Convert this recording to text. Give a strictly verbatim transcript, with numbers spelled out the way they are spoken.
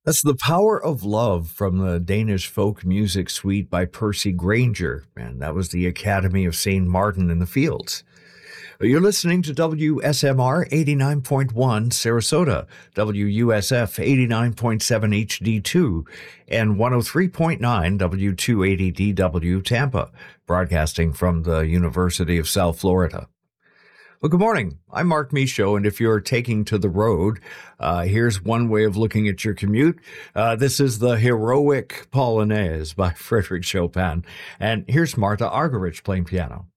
That's The Power of Love from the Danish folk music suite by Percy Grainger, and that was the Academy of Saint Martin in the Fields. You're listening to W S M R eighty-nine point one Sarasota, W U S F eighty-nine point seven H D two, and one oh three point nine W two eighty D W Tampa, broadcasting from the University of South Florida. Well, good morning. I'm Mark Michaud, and if you're taking to the road, uh, here's one way of looking at your commute. Uh, this is the Heroic Polonaise by Frédéric Chopin, and here's Martha Argerich playing piano.